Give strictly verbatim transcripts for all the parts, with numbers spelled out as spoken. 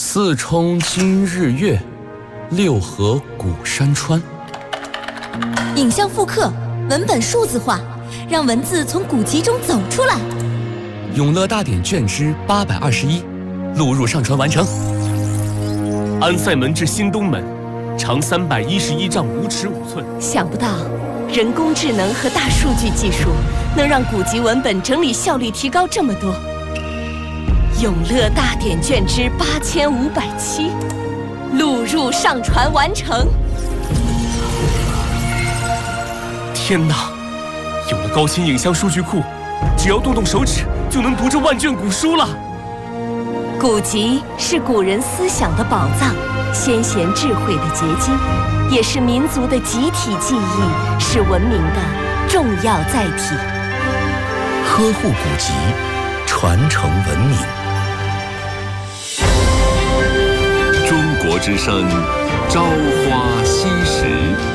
四冲今日月，六合古山川。 影像复刻，文本数字化，让文字从古籍中走出来。 永乐大典卷之八百二十一，录入上传完成。 安塞门至新东门，长三百一十一丈五尺五寸。 想不到，人工智能和大数据技术能让古籍文本整理效率提高这么多。永乐大典卷之八千五百七，录入上传完成。 天哪！有了高清影像数据库，只要动动手指就能读这万卷古书了。 古籍是古人思想的宝藏，先贤智慧的结晶，也是民族的集体记忆，是文明的重要载体。 呵护古籍，传承文明。 中国之声，朝花夕拾。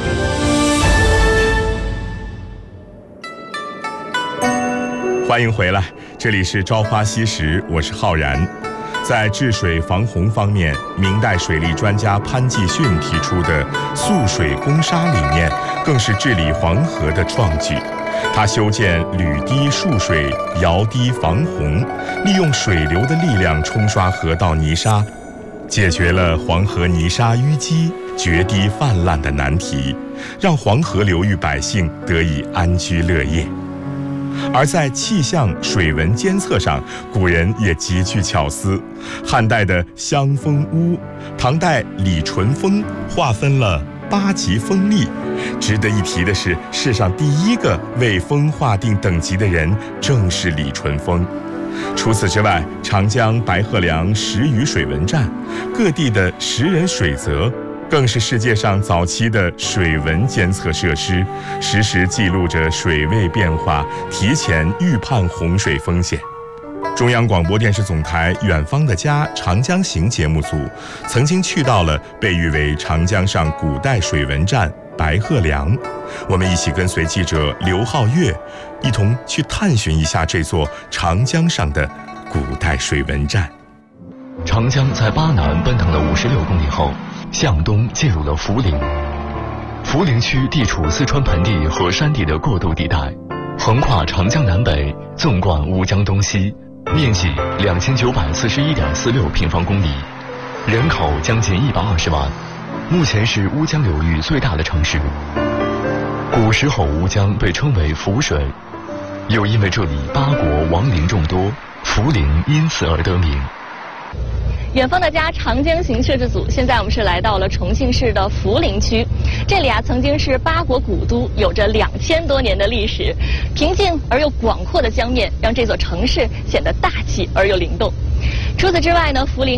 欢迎回来，这里是朝花夕拾，我是浩然。在治水防洪方面，明代水利专家潘继训提出的速水攻沙理念，更是治理黄河的创举。他修建履堤束水，摇堤防洪，利用水流的力量冲刷河道泥沙，解决了黄河泥沙淤积、决堤泛滥的难题，让黄河流域百姓得以安居乐业。而在气象水文监测上，古人也极具巧思。汉代的襄风屋，唐代李淳风划分了八级风力。值得一提的是，世上第一个为风划定等级的人正是李淳风。除此之外，长江白鹤梁时雨水文站，各地的时人水泽，更是世界上早期的水文监测设施，实时记录着水位变化，提前预判洪水风险。中央广播电视总台《远方的家·长江行》节目组曾经去到了被誉为长江上古代水文站白鹤梁，我们一起跟随记者刘浩月，一同去探寻一下这座长江上的古代水文站。 长江在巴南奔腾了五十六公里后，向东进入了涪陵。涪陵区地处四川盆地和山地的过渡地带，横跨长江南北，纵贯乌江东西，面积两千九百四十一点四六平方公里，人口将近一百二十万，目前是乌江流域最大的城市。古时候乌江被称为涪水，又因为这里八国亡灵众多，涪陵因此而得名。 远方的家长江行摄制组，现在我们是来到了重庆市的涪陵区。这里啊，曾经是八国古都，有着两千多年的历史。平静而又广阔的江面，让这座城市显得大气而又灵动。除此之外呢，涪陵